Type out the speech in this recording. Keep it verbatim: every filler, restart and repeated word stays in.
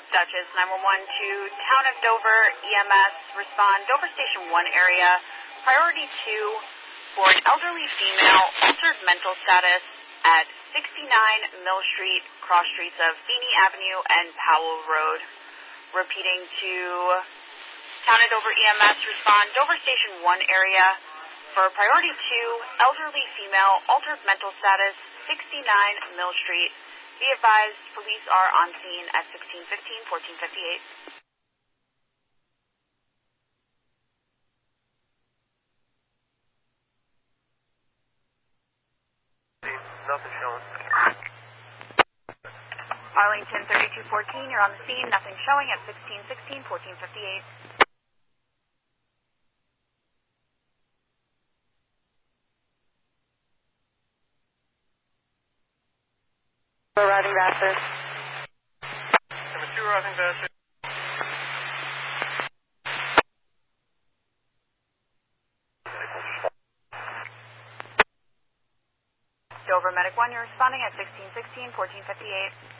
Duchess nine one one to Town of Dover E M S. Respond Dover Station one area. Priority two for an elderly female, altered mental status at sixty-nine Mill Street, cross streets of Feeney Avenue and Powell Road. Repeating to Town of Dover E M S. Respond Dover Station one area. For priority two, elderly female, altered mental status, sixty-nine Mill Street. Be advised, police are on scene at sixteen fifteen, fourteen fifty-eight. Nothing showing. Arlington thirty-two fourteen, you're on the scene. Nothing showing at sixteen sixteen, fourteen fifty-eight. Arriving Vassar. Number two arriving Vassar. Dover Medic one, you're responding at sixteen sixteen, fourteen fifty-eight.